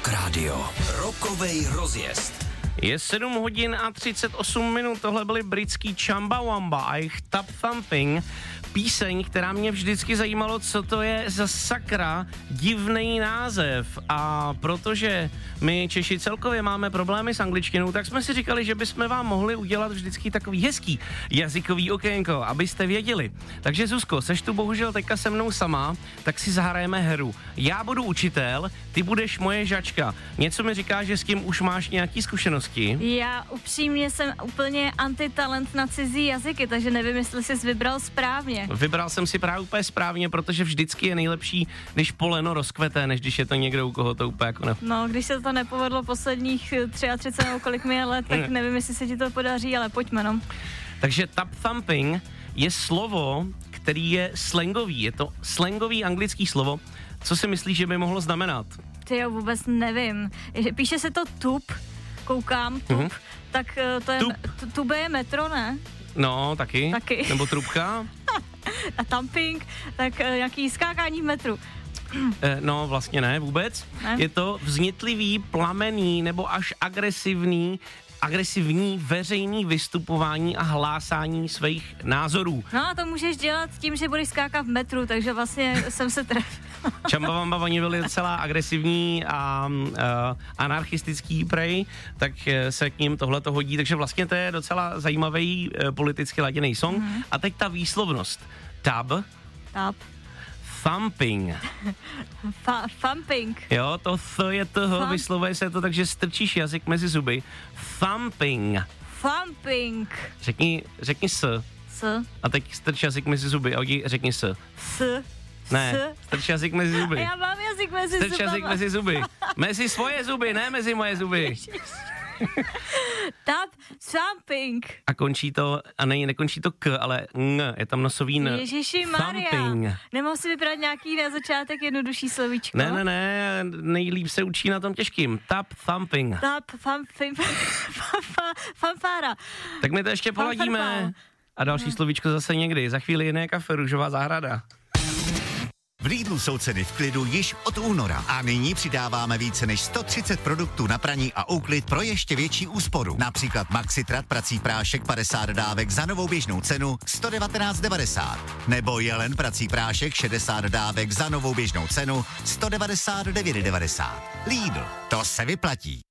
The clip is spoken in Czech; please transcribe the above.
Rock Radio. Rockovej rozjezd. Je 7 hodin a 38 minut, tohle byly britský Chumbawamba a jejich Tap Thumping, píseň, která mě vždycky zajímalo, co to je za sakra divný název. A protože my Češi celkově máme problémy s angličtinou, tak jsme si říkali, že bychom vám mohli udělat vždycky takový hezký jazykový okénko, abyste věděli. Takže Zuzko, seš tu bohužel teďka se mnou sama, tak si zahrajeme hru. Já budu učitel, ty budeš moje žačka. Něco mi říká, že s tím už máš nějaký zkušenosti? Já upřímně jsem úplně antitalent na cizí jazyky, takže nevím, jestli jsi vybral správně. Vybral jsem si právě úplně správně, protože vždycky je nejlepší, když poleno rozkvete, než když je to někdo, u koho to úplně jako No, když se to nepovedlo posledních 33 nebo kolik mi je let, tak nevím, jestli se ti to podaří, ale pojďme, no. Takže tap thumping je slovo, který je slangový. Je to slangový anglický slovo. Co si myslíš, že by mohlo znamenat? Ty jo, vůbec nevím. Píše se to tup, koukám, tup, tak to je, tube je metro, ne? No, taky. Nebo trubka. A thumping, tak jaký skákání v metru. No, vlastně ne, vůbec. Ne? Je to vznětlivý, plamenný nebo až agresivní veřejný vystupování a hlásání svých názorů. No a to můžeš dělat tím, že budeš skákat v metru, takže vlastně jsem se trefil. Chumbawamba, oni byli docela agresivní a anarchistický prej, tak se k ním tohle to hodí, takže vlastně to je docela zajímavý politicky laděný song. A teď ta výslovnost. Tap. Thumping. Thumping. Jo, to th je toho, vyslovuje se to, takže strčíš jazyk mezi zuby. Thumping. Řekni s. A teď strč jazyk mezi zuby a řekni s. Ne, strč jazyk mezi zuby. Já mám jazyk mezi zuby. Strč jazyk mezi zuby. Mezi svoje zuby, ne mezi moje zuby. Tap thumping. A končí to, a nekončí to k, ale ng, je tam nosový n. Ježiši Maria. Nemohl si vybrat nějaký na začátek jednodušší slovíčko? Ne, nejlíp se učí na tom těžkým. Tap thumping. Tap thumping. Fanfára. Tak my to ještě poladíme. A další slovíčko zase někdy. Za chvíli jiné kafe, růžová zahrada. V Lidlu jsou ceny v klidu již od února a nyní přidáváme více než 130 produktů na praní a úklid pro ještě větší úsporu. Například Maxitrat prací prášek 50 dávek za novou běžnou cenu 119,90. Nebo Jelen prací prášek 60 dávek za novou běžnou cenu 199,90. Lidl, to se vyplatí.